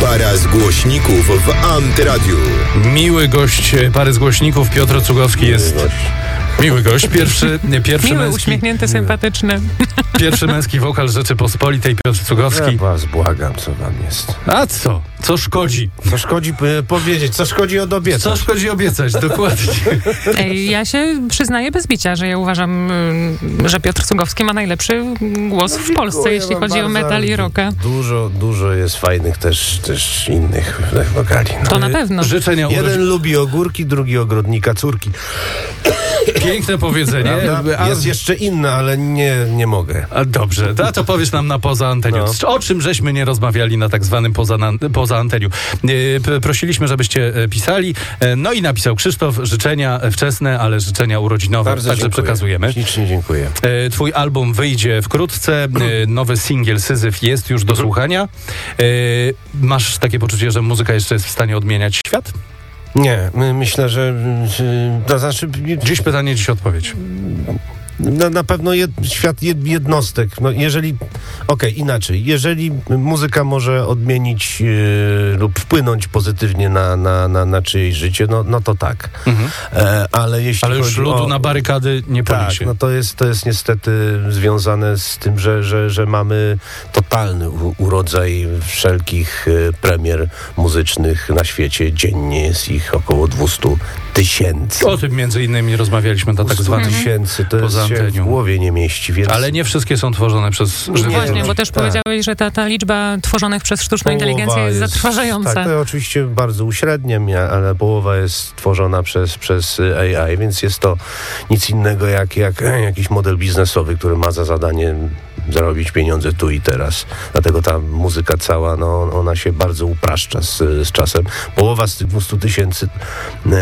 Para z głośników w Antyradiu. Miły gość pary z głośników, Piotr Cugowski jest... Miły gość, pierwszy miły, męski, uśmiechnięty, sympatyczny. pierwszy męski wokal Rzeczypospolitej, Piotr Cugowski. Ja was błagam, co wam jest. A co? Co szkodzi? Co szkodzi powiedzieć, co szkodzi obiecać. Co szkodzi obiecać, dokładnie. Ja się przyznaję bez bicia, że ja uważam, że Piotr Cugowski ma najlepszy głos w Polsce, jeśli chodzi o metal i rocka. Dużo jest fajnych też innych wokali. No. To na pewno. Życzenia Jeden lubi ogórki, drugi ogrodnika córki. Piękne powiedzenie. Jest jeszcze inna, ale nie mogę. A dobrze, to powiesz nam na poza anteniu. No. O czym żeśmy nie rozmawiali na tak zwanym poza anteniu. Prosiliśmy, żebyście pisali. No i napisał Krzysztof, życzenia wczesne, ale życzenia urodzinowe. Bardzo także dziękuję. przekazujemy. Ślicznie dziękuję. Twój album wyjdzie wkrótce. Nowy singiel Syzyf jest już do słuchania. Masz takie poczucie, że muzyka jeszcze jest w stanie odmieniać świat? Nie, myślę, że to znaczy... Dziś pytanie, dziś odpowiedź. Na pewno świat jednostek. No jeżeli, inaczej. Jeżeli muzyka może odmienić lub wpłynąć pozytywnie na czyjeś życie, no to tak. Mhm. Ale jeśli Ale już chodzi ludu na barykady nie policzy. Tak, no to jest niestety związane z tym, że mamy totalny urodzaj wszelkich premier muzycznych na świecie. Dziennie jest ich około 200 000. O tym między innymi rozmawialiśmy na tak 200 zwanym 000, to poza się w antenią. głowie nie mieści. Więc... Ale nie wszystkie są tworzone przez żywych Właśnie, ludzi. bo też powiedziałeś, że ta liczba tworzonych przez sztuczną inteligencję jest zatrważająca. Tak, to ja oczywiście bardzo uśredniam, ale połowa jest tworzona przez AI, więc jest to nic innego jak jakiś model biznesowy, który ma za zadanie zarobić pieniądze tu i teraz. Dlatego ta muzyka cała, ona się bardzo upraszcza z czasem. Połowa z tych 200 000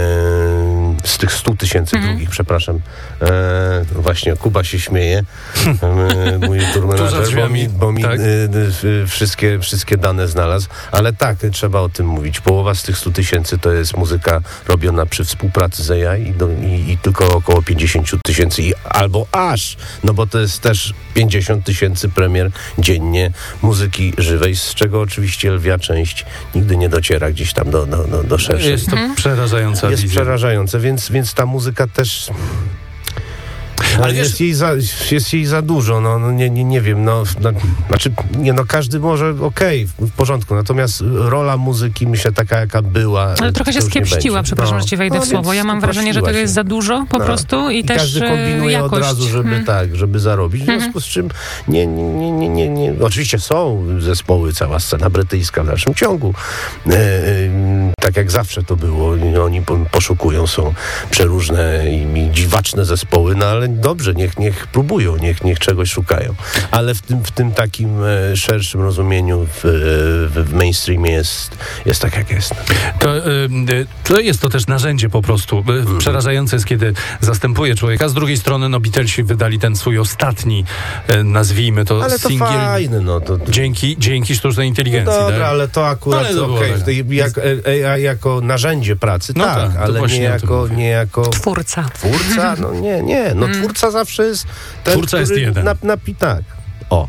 z tych 100 000 drugich, przepraszam. Właśnie Kuba się śmieje, mój turmenażer, bo mi tak? wszystkie dane znalazł. Ale tak, trzeba o tym mówić. Połowa z tych 100 000 to jest muzyka robiona przy współpracy z AI i tylko około 50 000 albo aż, bo to jest też 50 000 premier dziennie muzyki żywej, z czego oczywiście lwia część nigdy nie dociera gdzieś tam do szerszej. Jest to przerażająca Jest wizja. przerażające, więc ta muzyka też... Ale jest jej za dużo, nie wiem, każdy może w porządku, natomiast rola muzyki, myślę, taka jaka była... Ale trochę się skiepściła, przepraszam, że ci wejdę w słowo. Ja mam wrażenie, że tego jest za dużo po prostu i też każdy kombinuje jakość. od razu, żeby zarobić, w związku z czym nie. Oczywiście są zespoły, cała scena brytyjska w dalszym ciągu, tak jak zawsze to było, oni poszukują, są przeróżne i dziwaczne zespoły, ale dobrze, niech próbują, niech czegoś szukają. Ale w tym takim szerszym rozumieniu w mainstreamie jest tak, jak jest. To jest to też narzędzie po prostu. Przerażające jest, kiedy zastępuje człowieka. Z drugiej strony, Beatlesi wydali ten swój ostatni, nazwijmy to, ale to singiel. fajne, Dzięki sztucznej inteligencji. No dobra, tak? ale to akurat jako narzędzie pracy, tak, ale nie jako Twórca. Twórca? Nie. Twórca zawsze jest ten, Twórca jest jeden. Tak. O.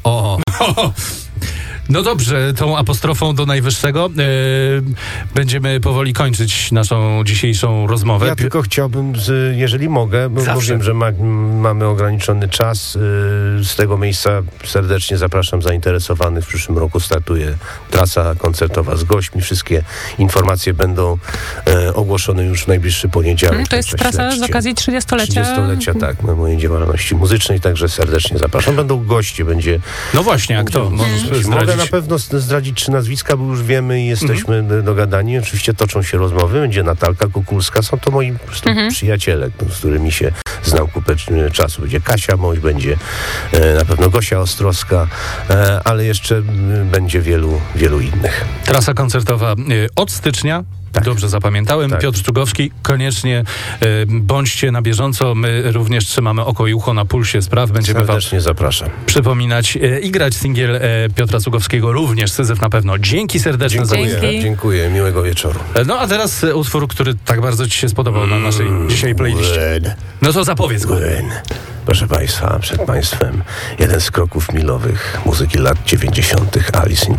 No dobrze, tą apostrofą do najwyższego będziemy powoli kończyć naszą dzisiejszą rozmowę. Ja tylko chciałbym, jeżeli mogę, bo wiem, że mamy ograniczony czas, z tego miejsca serdecznie zapraszam zainteresowanych. W przyszłym roku startuje trasa koncertowa z gośćmi. Wszystkie informacje będą ogłoszone już w najbliższy poniedziałek. To jest trasa z okazji 30-lecia. Tak, mojej działalności muzycznej, także serdecznie zapraszam. Będą goście, będzie... No właśnie, a kto? Mogę na pewno zdradzić 3 nazwiska, bo już wiemy i jesteśmy dogadani. Oczywiście toczą się rozmowy. Będzie Natalka Kukulska. Są to moi po prostu przyjaciele, z którymi się znam kupę czasu. Będzie Kasia Moś, będzie na pewno Gosia Ostrowska, ale jeszcze będzie wielu innych. Trasa koncertowa od stycznia. Tak. Dobrze zapamiętałem. Tak. Piotr Cugowski, koniecznie bądźcie na bieżąco. My również trzymamy oko i ucho na pulsie spraw. Będziemy serdecznie zapraszam. Przypominać i grać singiel Piotra Cugowskiego, również Syzyf na pewno. Dzięki serdecznie za uwagę. Dziękuję, miłego wieczoru. No a teraz utwór, który tak bardzo ci się spodobał na naszej dzisiaj playliście. No to zapowiedz go. Proszę Państwa, przed Państwem jeden z kroków milowych muzyki lat 90. Alice in